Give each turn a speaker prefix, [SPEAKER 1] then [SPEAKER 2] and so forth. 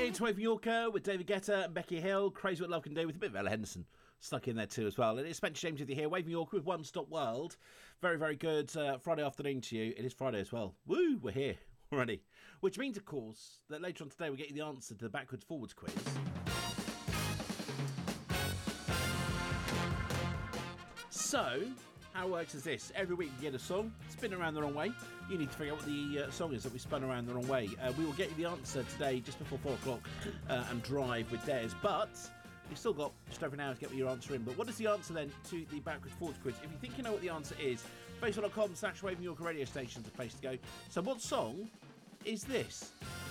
[SPEAKER 1] It's Wave Yorker with David Guetta and Becky Hill. Crazy What Love Can Do with a bit of Ella Henderson stuck in there too as well. And it's Spencer James with you here, Wave Yorker with One Stop World. Very, very good Friday afternoon to you. It is Friday as well. Woo, we're here already. Which means, of course, that later on today we'll get you the answer to the backwards forwards quiz. So, how it works is this. Every week you get a song, spin around the wrong way. You need to figure out what the song is that we spun around the wrong way. We will get you the answer today just before 4 o'clock and drive with Des. But you've still got just over an hour to get your answer in. But what is the answer then to the backwards forwards quiz? If you think you know what the answer is, facebook.com/Wave Yorker radio station is the place to go. So what song is this?